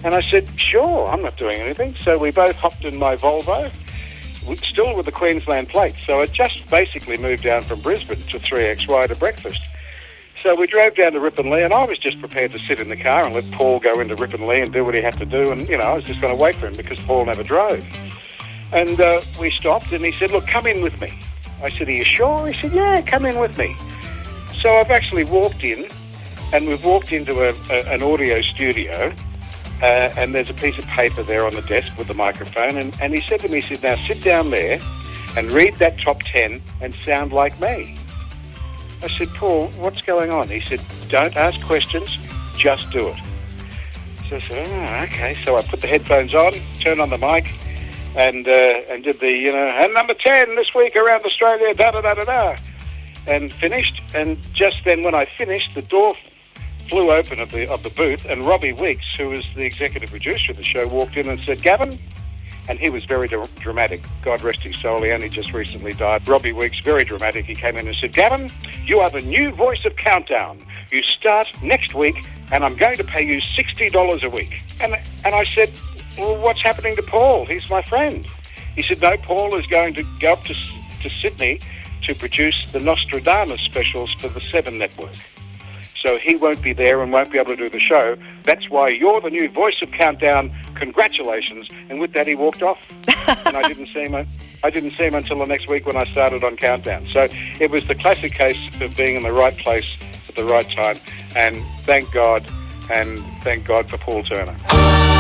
And I said, sure, I'm not doing anything. So we both hopped in my Volvo, still with the Queensland plate. So I just basically moved down from Brisbane to 3XY to breakfast. So we drove down to Ripponlea, and I was just prepared to sit in the car and let Paul go into Ripponlea and do what he had to do. And, I was just going to wait for him because Paul never drove. And we stopped, and he said, look, come in with me. I said, are you sure? He said, yeah, come in with me. So I've actually walked in, and we've walked into an audio studio, and there's a piece of paper there on the desk with the microphone, and he said to me, he said, now sit down there and read that top 10 and sound like me. I said, Paul, what's going on? He said, don't ask questions, just do it. So I said, oh, okay. So I put the headphones on, turned on the mic, and did the, and number 10 this week around Australia, da-da-da-da-da, and finished. And just then when I finished, the door flew open of the booth, and Robbie Weeks, who was the executive producer of the show, walked in and said, Gavin, and he was very dramatic. God rest his soul, he only just recently died. Robbie Weeks, very dramatic. He came in and said, Gavin, you are the new voice of Countdown. You start next week, and I'm going to pay you $60 a week. And I said, well, what's happening to Paul? He's my friend. He said, no, Paul is going to go up to Sydney to produce the Nostradamus specials for the Seven Network. So he won't be there and won't be able to do the show. That's why you're the new voice of Countdown. Congratulations. And with that, he walked off. And I didn't see him until the next week when I started on Countdown. So it was the classic case of being in the right place at the right time. And thank God for Paul Turner.